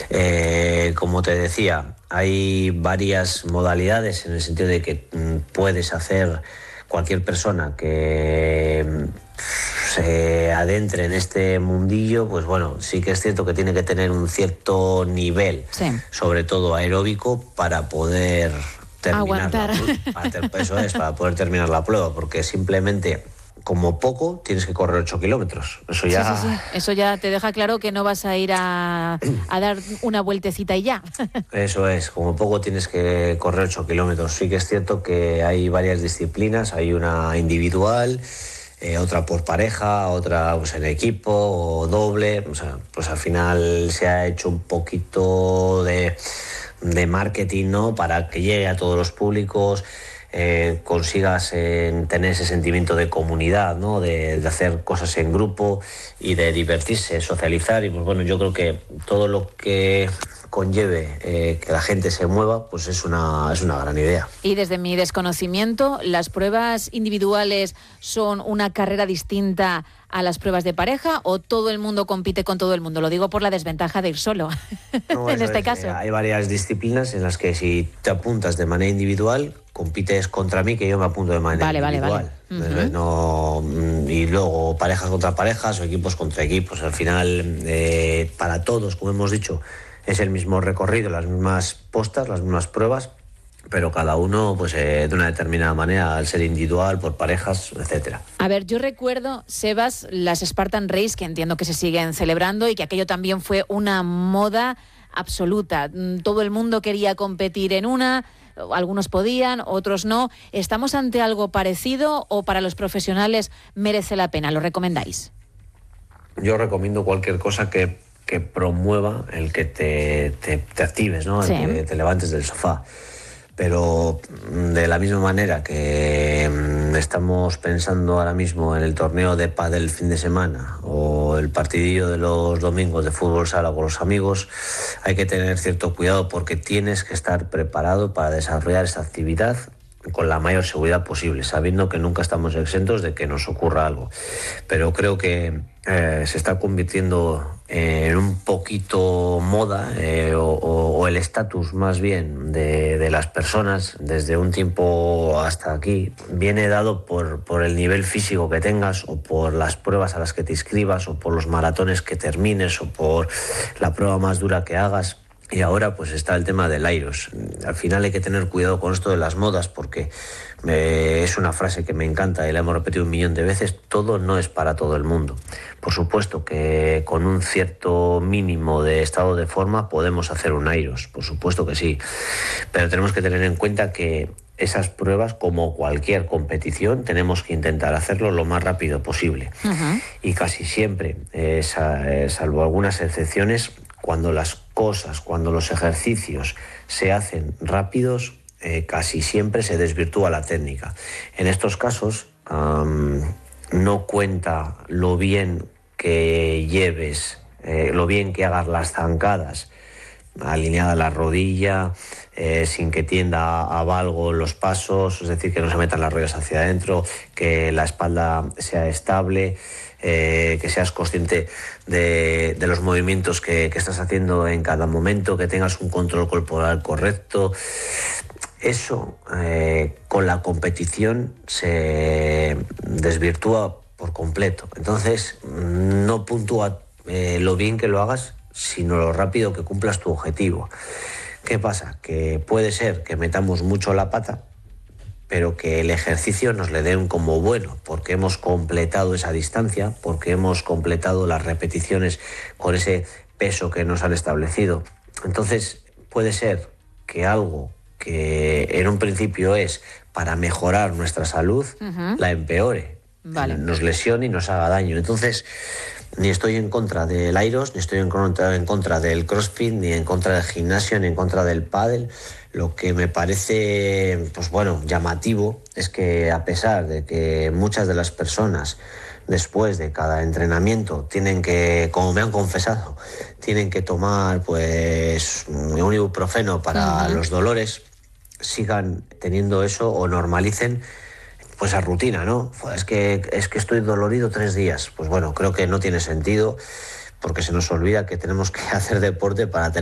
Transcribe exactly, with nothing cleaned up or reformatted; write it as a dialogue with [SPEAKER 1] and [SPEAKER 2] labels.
[SPEAKER 1] Eh, como te decía, hay varias modalidades en el sentido de que mm, puedes hacer cualquier persona que mm, se adentre en este mundillo, pues bueno, sí que es cierto que tiene que tener un cierto nivel,
[SPEAKER 2] Sí.
[SPEAKER 1] sobre todo aeróbico, para poder terminar
[SPEAKER 2] Aguantar.
[SPEAKER 1] la prueba. Para ter- eso es, para poder terminar la prueba, porque simplemente, como poco, tienes que correr ocho kilómetros. Eso ya...
[SPEAKER 2] Sí, sí, sí. Eso ya te deja claro que no vas a ir a, a dar una vueltecita y ya.
[SPEAKER 1] Eso es, como poco tienes que correr ocho kilómetros. Sí que es cierto que hay varias disciplinas, hay una individual, eh, otra por pareja, otra pues, en equipo o doble. O sea, pues al final se ha hecho un poquito de, de marketing, ¿no? Para que llegue a todos los públicos. Eh, consigas eh, tener ese sentimiento de comunidad, ¿no? De, de hacer cosas en grupo y de divertirse, socializar. Y pues bueno, yo creo que todo lo que conlleve eh, que la gente se mueva, pues es una, es una gran idea.
[SPEAKER 2] Y desde mi desconocimiento, ¿las pruebas individuales son una carrera distinta a las pruebas de pareja o todo el mundo compite con todo el mundo? Lo digo por la desventaja de ir solo,
[SPEAKER 1] No,
[SPEAKER 2] en este
[SPEAKER 1] es,
[SPEAKER 2] caso.
[SPEAKER 1] Eh, hay varias disciplinas en las que si te apuntas de manera individual, compites contra mí, que yo me apunto de manera
[SPEAKER 2] Vale, vale,
[SPEAKER 1] individual.
[SPEAKER 2] vale. Uh-huh.
[SPEAKER 1] No, y luego parejas contra parejas o equipos contra equipos. Al final, eh, para todos, como hemos dicho, es el mismo recorrido, las mismas postas, las mismas pruebas, pero cada uno pues eh, de una determinada manera, al ser individual, por parejas, etcétera.
[SPEAKER 2] A ver, yo recuerdo, Sebas, las Spartan Race, que entiendo que se siguen celebrando y que aquello también fue una moda absoluta. Todo el mundo quería competir en una, algunos podían, otros no. ¿Estamos ante algo parecido o para los profesionales merece la pena? ¿Lo recomendáis?
[SPEAKER 1] Yo recomiendo cualquier cosa que, que promueva el que te, te, te actives, ¿no? El
[SPEAKER 2] Sí.
[SPEAKER 1] que te levantes del sofá. Pero de la misma manera que estamos pensando ahora mismo en el torneo de pádel el fin de semana o el partidillo de los domingos de fútbol sala con los amigos, hay que tener cierto cuidado porque tienes que estar preparado para desarrollar esa actividad con la mayor seguridad posible, sabiendo que nunca estamos exentos de que nos ocurra algo. Pero creo que eh, se está convirtiendo en un poquito moda eh, o, o el estatus más bien de, de las personas desde un tiempo hasta aquí viene dado por, por el nivel físico que tengas o por las pruebas a las que te inscribas o por los maratones que termines o por la prueba más dura que hagas. Y ahora pues está el tema del Iros. Al final hay que tener cuidado con esto de las modas porque me, es una frase que me encanta y la hemos repetido un millón de veces, todo no es para todo el mundo. Por supuesto que con un cierto mínimo de estado de forma podemos hacer un Iros, por supuesto que sí, pero tenemos que tener en cuenta que esas pruebas, como cualquier competición, tenemos que intentar hacerlo lo más rápido posible. Uh-huh. Y casi siempre, eh, salvo algunas excepciones, cuando las cosas, cuando los ejercicios se hacen rápidos, eh, casi siempre se desvirtúa la técnica. En estos casos, um, no cuenta lo bien que lleves, eh, lo bien que hagas las zancadas, alineada la rodilla, eh, sin que tienda a valgo los pasos, es decir, que no se metan las rodillas hacia adentro, que la espalda sea estable, eh, que seas consciente de, de los movimientos que, que estás haciendo en cada momento, que tengas un control corporal correcto. Eso eh, con la competición se desvirtúa por completo. Entonces, no puntúa eh, lo bien que lo hagas, sino lo rápido que cumplas tu objetivo. ¿Qué pasa? Que puede ser que metamos mucho la pata, pero que el ejercicio nos le den como bueno, porque hemos completado esa distancia, porque hemos completado las repeticiones con ese peso que nos han establecido. Entonces, puede ser que algo que en un principio es para mejorar nuestra salud, uh-huh. la empeore, vale. nos lesione y nos haga daño. Entonces, ni estoy en contra del Iros, ni estoy en contra, en contra del CrossFit, ni en contra del gimnasio, ni en contra del pádel. Lo que me parece, pues bueno, llamativo es que a pesar de que muchas de las personas después de cada entrenamiento tienen que, como me han confesado, tienen que tomar pues un ibuprofeno para uh-huh. los dolores, sigan teniendo eso o normalicen pues a rutina, ¿no? Es que, es que estoy dolorido tres días. Pues bueno, creo que no tiene sentido porque se nos olvida que tenemos que hacer deporte para tener